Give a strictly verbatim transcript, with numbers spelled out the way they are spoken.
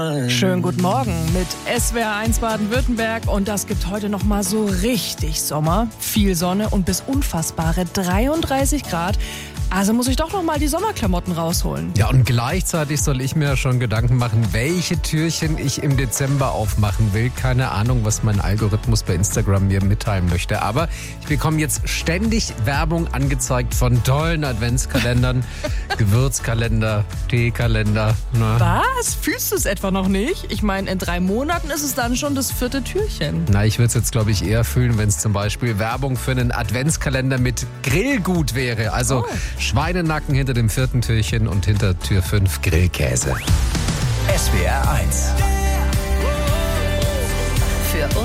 Schönen guten Morgen mit S W R eins Baden-Württemberg und das gibt heute noch mal so richtig Sommer, viel Sonne und bis unfassbare dreiunddreißig Grad. Also muss ich doch noch mal die Sommerklamotten rausholen. Ja, und gleichzeitig soll ich mir schon Gedanken machen, welche Türchen ich im Dezember aufmachen will. Keine Ahnung, was mein Algorithmus bei Instagram mir mitteilen möchte. Aber ich bekomme jetzt ständig Werbung angezeigt von tollen Adventskalendern, Gewürzkalender, Teekalender. Na. Was? Fühlst du es etwa noch nicht? Ich meine, in drei Monaten ist es dann schon das vierte Türchen. Na, ich würde es jetzt, glaube ich, eher fühlen, wenn es zum Beispiel Werbung für einen Adventskalender mit Grillgut wäre. Also Oh. Schweinenacken hinter dem vierten Türchen und hinter Tür fünf Grillkäse. S W R eins. Für